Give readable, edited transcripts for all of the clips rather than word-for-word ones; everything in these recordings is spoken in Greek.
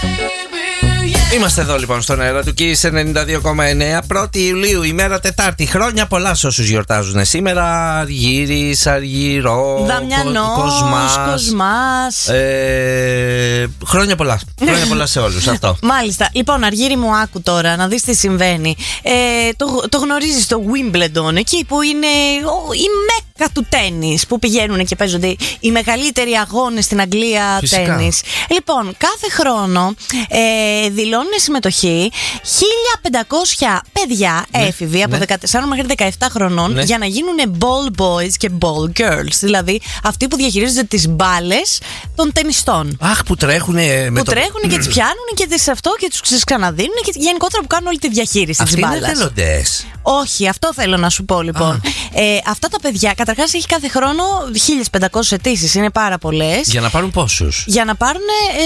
Είμαστε εδώ λοιπόν στον αέρα του Kiss 92,9. 1η Ιουλίου, ημέρα Τετάρτη. Χρόνια πολλά σε όσους γιορτάζουν σήμερα. Αργύρης, Αργυρό, Κοσμάς. Χρόνια πολλά. Χρόνια πολλά σε όλους. Αυτό. Μάλιστα. Λοιπόν, Αργύρη μου, άκου τώρα να δεις τι συμβαίνει. Το γνωρίζεις το Wimbledon, εκεί που είναι η μέκα του τένις, που πηγαίνουν και παίζονται οι μεγαλύτεροι αγώνες στην Αγγλία τένις. Λοιπόν, κάθε χρόνο δηλώνουν συμμετοχή 1.500 παιδιά έφηβοι από 14 μέχρι 17 χρονών για να γίνουν ball boys και ball girls. Δηλαδή αυτοί που διαχειρίζονται τις μπάλες των τενιστών. Αχ, που τρέχουνε που τρέχουν και τις πιάνουν και τις αυτό και τους ξαναδίνουν και γενικότερα που κάνουν όλη τη διαχείριση της μπάλας. Αυτοί είναι εθελοντές. Όχι, αυτό θέλω να σου πω λοιπόν. Αυτά τα παιδιά καταρχάς έχει κάθε χρόνο 1.500 αιτήσεις, είναι πάρα πολλές. Για να πάρουν πόσους? Για να πάρουν,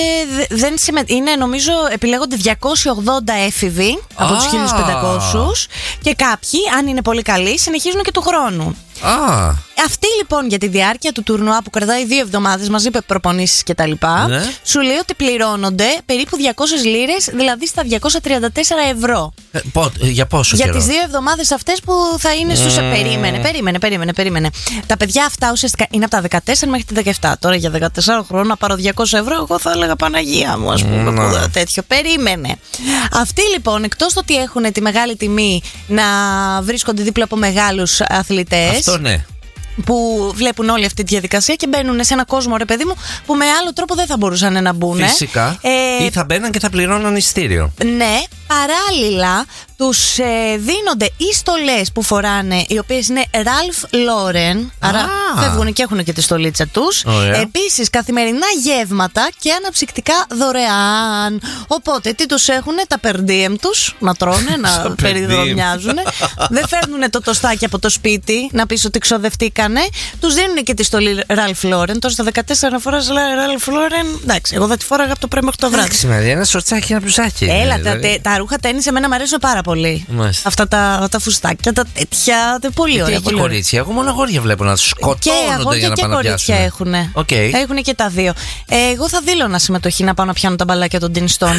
είναι νομίζω επιλέγονται 280 έφηβοι από τους 1.500 και κάποιοι, αν είναι πολύ καλοί, συνεχίζουν και του χρόνου. Αυτή λοιπόν για τη διάρκεια του τουρνουά που κρατάει 2 εβδομάδες μαζί με προπονήσεις και τα λοιπά, σου λέει ότι πληρώνονται περίπου 200 λίρες, δηλαδή στα 234 ευρώ. Για πόσο για καιρό? τις 2 εβδομάδες αυτές που θα είναι στους. Περίμενε. Τα παιδιά αυτά ουσιαστικά είναι από τα 14 μέχρι τα 17. Τώρα για 14 χρόνια να πάρω 200 ευρώ, εγώ θα έλεγα Παναγία μου, ας πούμε, τέτοιο. Περίμενε. Αυτοί λοιπόν, εκτός ότι έχουν τη μεγάλη τιμή να βρίσκονται δίπλα από μεγάλους αθλητές. Αυτό ναι. Που βλέπουν όλη αυτή τη διαδικασία και μπαίνουν σε ένα κόσμο, ρε παιδί μου, που με άλλο τρόπο δεν θα μπορούσαν να μπουν. Φυσικά. Ή θα μπαίναν και θα πληρώναν εισιτήριο. Ναι, παράλληλα τους δίνονται οι στολές που φοράνε, οι οποίες είναι Ralph Lauren. Άρα φεύγουν και έχουν και τη στολίτσα τους. Επίσης καθημερινά γεύματα και αναψυκτικά δωρεάν. Οπότε τι τους έχουν? Τα per diem τους να τρώνε, να περιδρομιάζουν. Δεν φέρνουν το τοστάκι από το σπίτι να πεις ότι ξοδευτήκανε. Τους δίνουν και τη στολή Ralph Lauren. Τώρα στα 14 φοράς Ralph Lauren. Εντάξει, εγώ θα τη φόραγα από το πρωί μέχρι το βράδυ. Εντάξει, ένα σορτσάκι, ένα μπλουζάκι. Έλα, τα ρούχα τένις εμένα μου αρέσουν πάρα πολύ. Αυτά τα φουστάκια, τα τέτοια. Πολύ ωραία. Και κορίτσια. Εγώ μόνο αγόρια βλέπω να σκοτώνονται για να πάνε να πιάσουν. Και κορίτσια έχουν. Έχουν και τα δύο. Εγώ θα δήλωνα συμμετοχή να πάω να πιάνω τα μπαλάκια των τενιστών.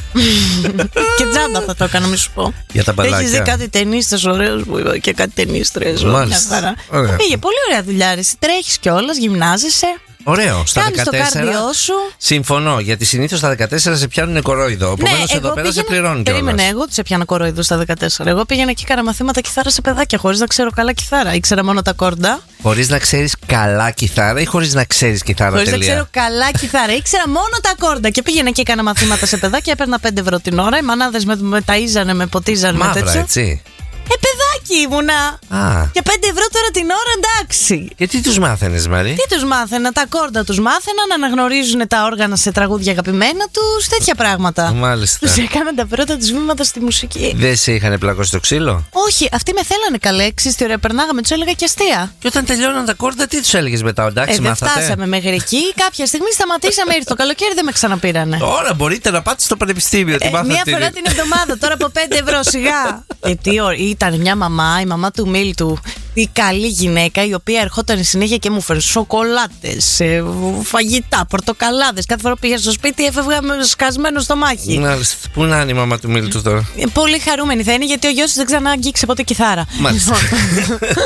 Και τζάμπα θα το έκανα, μη σου πω. Για τα μπαλάκια. Έχεις δει κάτι τενίστες ωραίους που είπα και κάτι τενίστρες? Πήγε πολύ ωραία δουλειά. Τρέχεις κιόλας, γυμνάζεσαι. Ωραίο. Στα 14. Το καρδιό σου. Συμφωνώ, γιατί συνήθως στα 14 σε πιάνουν κορόιδο. Επομένως εδώ πέρα σε πληρώνουν κιόλας. Περίμενε, εγώ σε πιάνω κορόιδο στα 14. Εγώ πήγαινα και έκανα μαθήματα κιθάρα σε παιδάκια χωρίς να ξέρω καλά κιθάρα. Ήξερα μόνο τα κόρντα. Χωρίς να ξέρεις καλά κιθάρα ή χωρίς να ξέρεις κιθάρα? Χωρίς να ξέρω καλά κιθάρα. Ήξερα μόνο τα κόρντα και πήγαινα και έκανα μαθήματα σε παιδάκια. Έπαιρνα 5 ευρώ την ώρα. Οι μανάδες με ταΐζανε, με ποτίζανε. Μαύρα, έτσι. Παιδάκι ήμουνα. Για 5 ευρώ τώρα την ώρα, εντάξει. Και τι τους μάθαινες, Μαρή? Τι τους μάθαινα? Τα κόρντα τους μάθαινα, να αναγνωρίζουν τα όργανα σε τραγούδια αγαπημένα τους, τέτοια πράγματα. Μάλιστα. Τους έκαναν τα πρώτα τους βήματα στη μουσική. Δεν σε είχαν πλακώσει το ξύλο? Όχι, αυτοί με θέλανε καλέ. Τι ωραία, περνάγαμε, τους έλεγα και αστεία. Και όταν τελειώναν τα κόρντα, τι τους έλεγες μετά? Εντάξει, μάθατε? Δεν φτάσαμε μέχρι εκεί. Κάποια στιγμή σταματήσαμε, ήρθε το καλοκαίρι, δεν με ξαναπήρανε. Τώρα μπορείτε να πάτε στο πανεπιστήμιο. Μία φορά την εβδομάδα, τώρα από 5 ευρώ σιγά. Ήταν μια μαμά, η μαμά του Μίλτου, η καλή γυναίκα, η οποία ερχόταν συνέχεια και μου φέρνει σοκολάτες, φαγητά, πορτοκαλάδες. Κάθε φορά που πήγα στο σπίτι έφευγα σκασμένο στο μάχη. Πού να είναι η μαμά του Μίλτου τώρα? Πολύ χαρούμενη θα είναι, γιατί ο γιος δεν ξανά αγγίξε ποτέ κιθάρα. Μάλιστα.